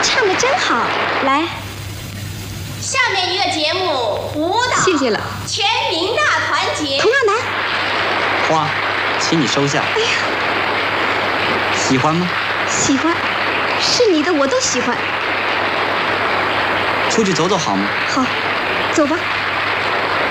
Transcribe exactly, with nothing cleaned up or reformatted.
唱得真好，来。 下面一个节目舞蹈， 谢谢了。 全民大团结。 童亚楠， 花，请你收下。 哎呀， 喜欢吗？ 喜欢，是你的我都喜欢。 出去走走好吗？ 好，走吧。